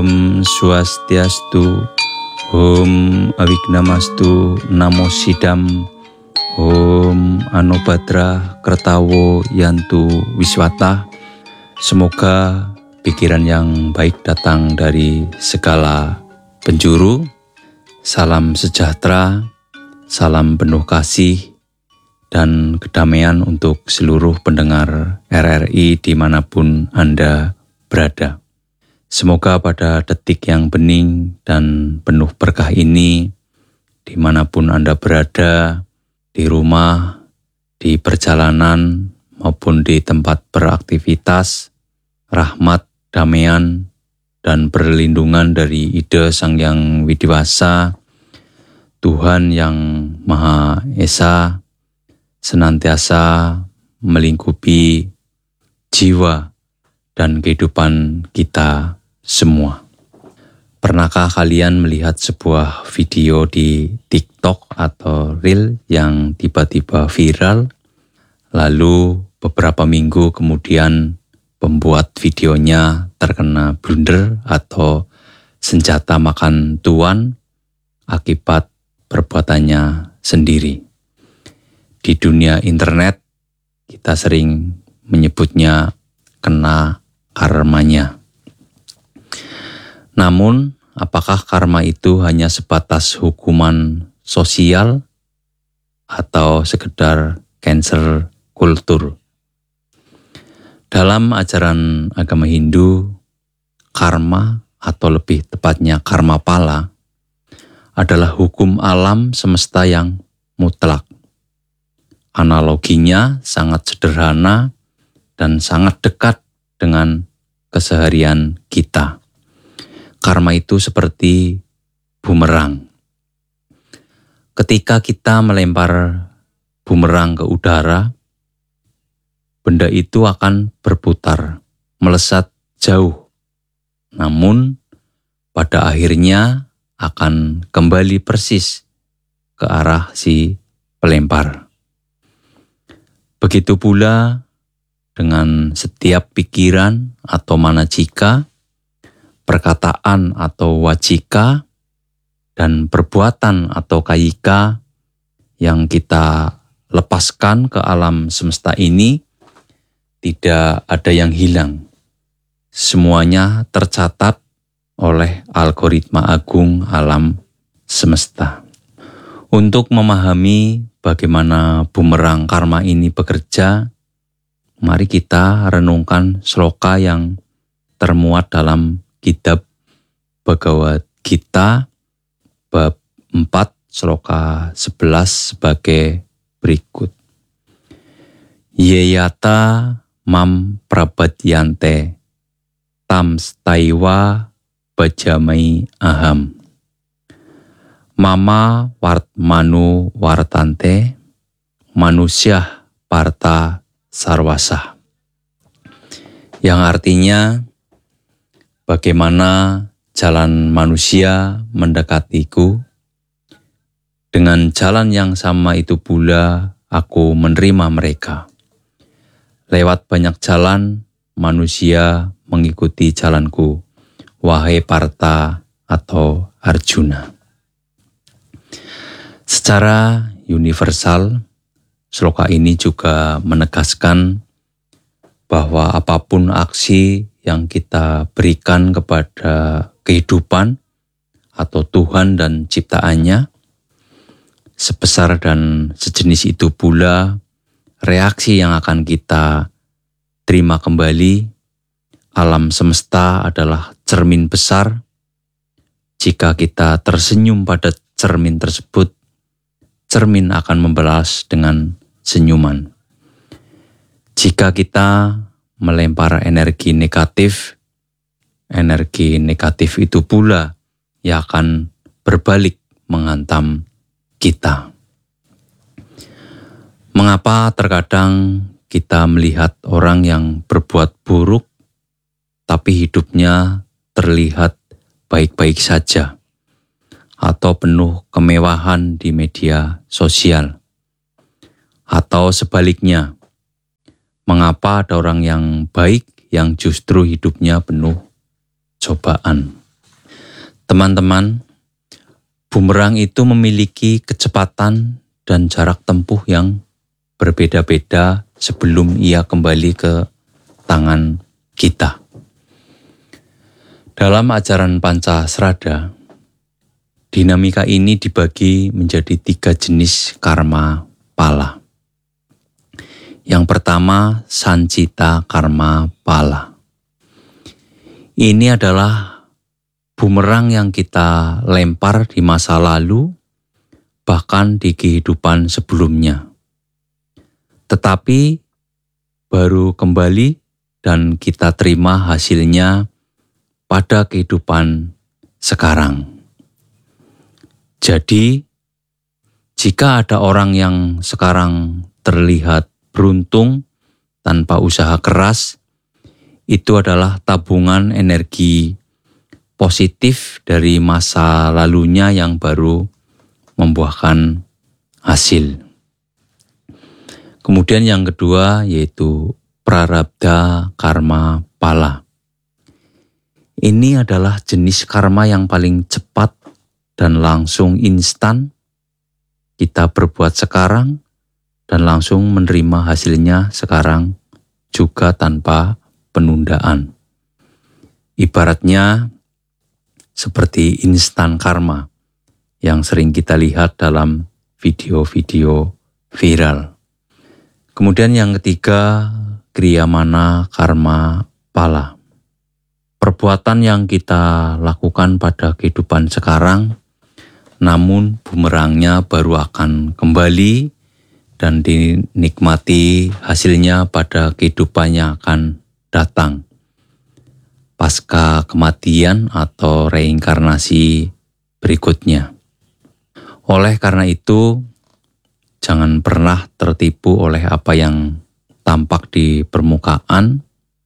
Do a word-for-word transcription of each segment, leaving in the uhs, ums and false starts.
Om Swastiastu, Om Awignamastu, Namo Sidam, Om Anobhadra Kertawo Yantu Wiswata. Semoga pikiran yang baik datang dari segala penjuru. Salam sejahtera, salam penuh kasih, dan kedamaian untuk seluruh pendengar R R I dimanapun Anda berada. Semoga pada detik yang bening dan penuh berkah ini, dimanapun Anda berada, di rumah, di perjalanan, maupun di tempat beraktivitas, rahmat, damaian, dan perlindungan dari ide Sang Yang Widiwasa, Tuhan yang Maha Esa, senantiasa melingkupi jiwa dan kehidupan kita semua. Pernahkah kalian melihat sebuah video di TikTok atau Reel yang tiba-tiba viral, lalu beberapa minggu kemudian pembuat videonya terkena blunder atau senjata makan tuan akibat perbuatannya sendiri? Di dunia internet, kita sering menyebutnya kena karmanya. Namun, apakah karma itu hanya sebatas hukuman sosial atau sekedar cancel kultur? Dalam ajaran agama Hindu, karma atau lebih tepatnya karma pala adalah hukum alam semesta yang mutlak. Analoginya sangat sederhana dan sangat dekat dengan keseharian kita. Karma itu seperti bumerang. Ketika kita melempar bumerang ke udara, benda itu akan berputar, melesat jauh. Namun, pada akhirnya akan kembali persis ke arah si pelempar. Begitu pula dengan setiap pikiran atau manajika, perkataan atau wajika, dan perbuatan atau kayika yang kita lepaskan ke alam semesta ini, tidak ada yang hilang. Semuanya tercatat oleh algoritma agung alam semesta. Untuk memahami bagaimana bumerang karma ini bekerja, mari kita renungkan sloka yang termuat dalam kitab Bhagavad Gita bab empat sloka sebelas sebagai berikut. Yeyata mam prabadyante tam staiwa bajamai aham. Mama wartmanu wartante manusia parta sarwasa. Yang artinya, bagaimana jalan manusia mendekatiku, dengan jalan yang sama itu pula aku menerima mereka. Lewat banyak jalan, manusia mengikuti jalanku, wahai Partha atau Arjuna. Secara universal, sloka ini juga menegaskan bahwa apapun aksi yang kita berikan kepada kehidupan atau Tuhan dan ciptaannya, sebesar dan sejenis itu pula reaksi yang akan kita terima kembali. Alam semesta adalah cermin besar. Jika kita tersenyum pada cermin tersebut, cermin akan membalas dengan senyuman. Jika kita melempar energi negatif, energi negatif itu pula yang akan berbalik menghantam kita. Mengapa terkadang kita melihat orang yang berbuat buruk, tapi hidupnya terlihat baik-baik saja, atau penuh kemewahan di media sosial? Atau sebaliknya, mengapa ada orang yang baik yang justru hidupnya penuh cobaan? Teman-teman, bumerang itu memiliki kecepatan dan jarak tempuh yang berbeda-beda sebelum ia kembali ke tangan kita. Dalam ajaran Pancasrada, dinamika ini dibagi menjadi tiga jenis karma pala. Yang pertama, sancita karma pala. Ini adalah bumerang yang kita lempar di masa lalu, bahkan di kehidupan sebelumnya. Tetapi baru kembali dan kita terima hasilnya pada kehidupan sekarang. Jadi, jika ada orang yang sekarang terlihat beruntung tanpa usaha keras, itu adalah tabungan energi positif dari masa lalunya yang baru membuahkan hasil. Kemudian yang kedua yaitu prarabdha karma pala. Ini adalah jenis karma yang paling cepat dan langsung instan. Kita berbuat sekarang dan langsung menerima hasilnya sekarang juga tanpa penundaan. Ibaratnya seperti instan karma yang sering kita lihat dalam video-video viral. Kemudian yang ketiga, kriyamana karma pala. Perbuatan yang kita lakukan pada kehidupan sekarang, namun bumerangnya baru akan kembali dan dinikmati hasilnya pada kehidupan yang akan datang. Pasca kematian atau reinkarnasi berikutnya. Oleh karena itu, jangan pernah tertipu oleh apa yang tampak di permukaan.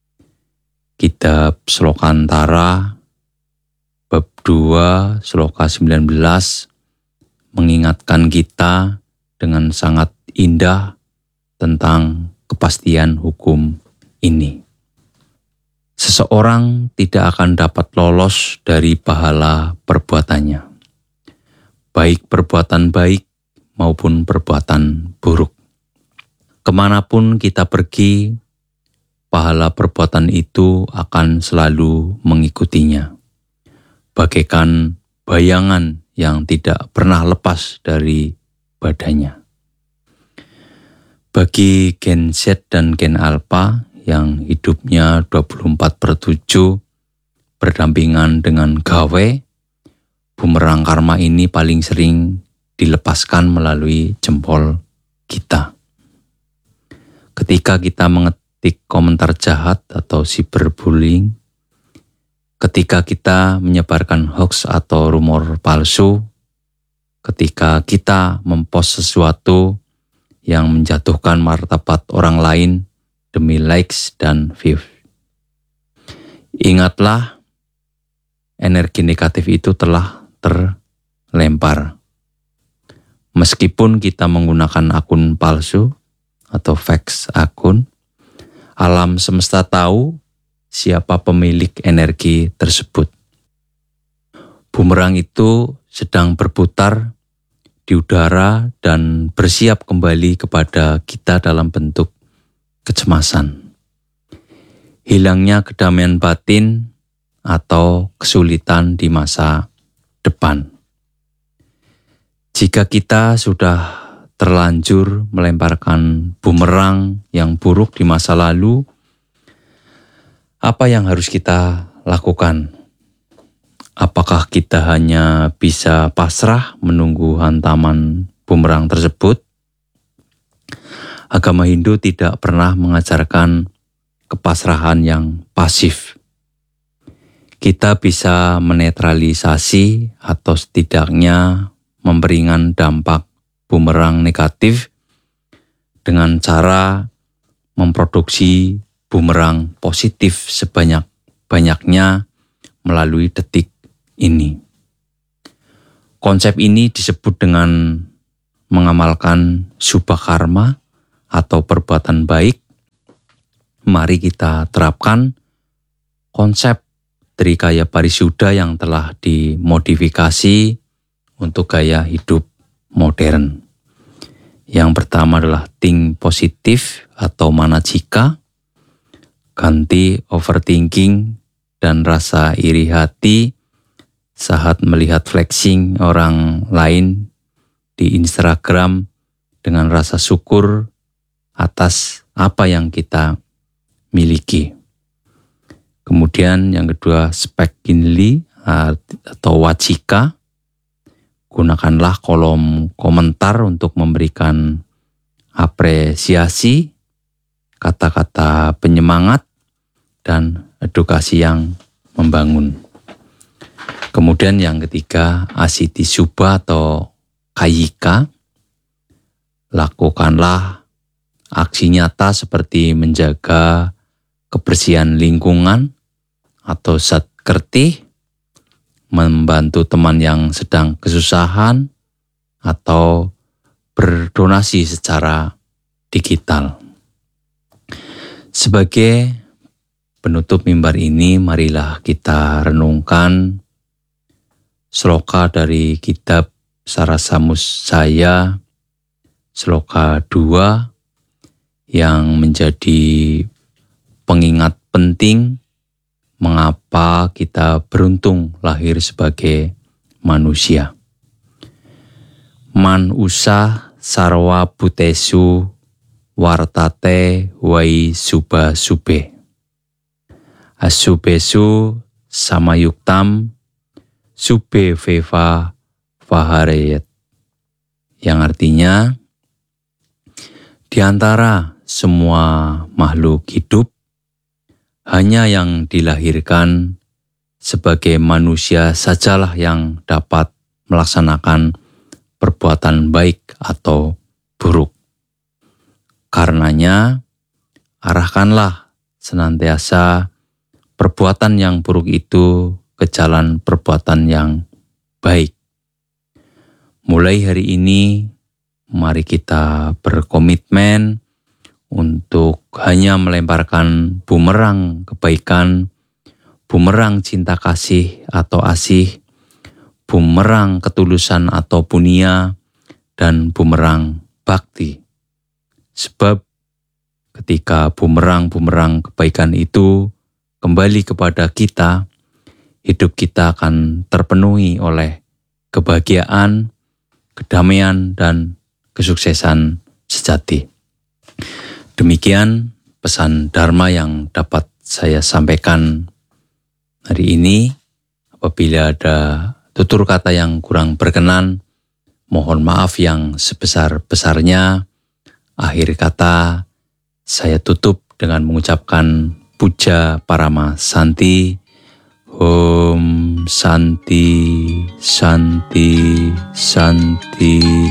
Kitab Slokantara bab dua Sloka sembilan belas mengingatkan kita dengan sangat indah tentang kepastian hukum ini. Seseorang tidak akan dapat lolos dari pahala perbuatannya, baik perbuatan baik maupun perbuatan buruk. Kemanapun kita pergi, pahala perbuatan itu akan selalu mengikutinya, bagaikan bayangan yang tidak pernah lepas dari badannya. Bagi gen Z dan gen alpha yang hidupnya dua puluh empat per tujuh berdampingan dengan gawe, bumerang karma ini paling sering dilepaskan melalui jempol kita. Ketika kita mengetik komentar jahat atau cyberbullying, ketika kita menyebarkan hoax atau rumor palsu, ketika kita mempost sesuatu yang menjatuhkan martabat orang lain demi likes dan views. Ingatlah, energi negatif itu telah terlempar. Meskipun kita menggunakan akun palsu atau fake akun, alam semesta tahu siapa pemilik energi tersebut. Bumerang itu sedang berputar di udara dan bersiap kembali kepada kita dalam bentuk kecemasan. Hilangnya kedamaian batin atau kesulitan di masa depan. Jika kita sudah terlanjur melemparkan bumerang yang buruk di masa lalu, apa yang harus kita lakukan? Apakah kita hanya bisa pasrah menunggu hantaman bumerang tersebut? Agama Hindu tidak pernah mengajarkan kepasrahan yang pasif. Kita bisa menetralisasi atau setidaknya memperingan dampak bumerang negatif dengan cara memproduksi bumerang positif sebanyak-banyaknya melalui detik ini. Konsep ini disebut dengan mengamalkan subha karma atau perbuatan baik. Mari kita terapkan konsep Trikaya Parisuddha yang telah dimodifikasi untuk gaya hidup modern. Yang pertama adalah think positif atau manajika, ganti overthinking dan rasa iri hati saat melihat flexing orang lain di Instagram dengan rasa syukur atas apa yang kita miliki. Kemudian yang kedua, spekkinli atau wacika. Gunakanlah kolom komentar untuk memberikan apresiasi, kata-kata penyemangat, dan edukasi yang membangun. Kemudian yang ketiga, asiti subha atau kayika. Lakukanlah aksi nyata seperti menjaga kebersihan lingkungan atau satkerti, membantu teman yang sedang kesusahan, atau berdonasi secara digital. Sebagai penutup mimbar ini, marilah kita renungkan sloka dari kitab Sarasamusaya, sloka dua, yang menjadi pengingat penting mengapa kita beruntung lahir sebagai manusia. Man usah sarwa butesu wartate wai suba sube. Asubesu samayuktam sube veva vahareyet. Yang artinya, di antara semua makhluk hidup, hanya yang dilahirkan sebagai manusia sajalah yang dapat melaksanakan perbuatan baik atau buruk. Karenanya, arahkanlah senantiasa perbuatan yang buruk itu ke jalan perbuatan yang baik. Mulai hari ini, mari kita berkomitmen untuk hanya melemparkan bumerang kebaikan, bumerang cinta kasih atau asih, bumerang ketulusan atau punia, dan bumerang bakti. Sebab ketika bumerang-bumerang kebaikan itu kembali kepada kita, hidup kita akan terpenuhi oleh kebahagiaan, kedamaian, dan kesuksesan sejati. Demikian pesan Dharma yang dapat saya sampaikan hari ini. Apabila ada tutur kata yang kurang berkenan, mohon maaf yang sebesar-besarnya. Akhir kata, saya tutup dengan mengucapkan puja parama santi. Om Santi, Santi, Santi.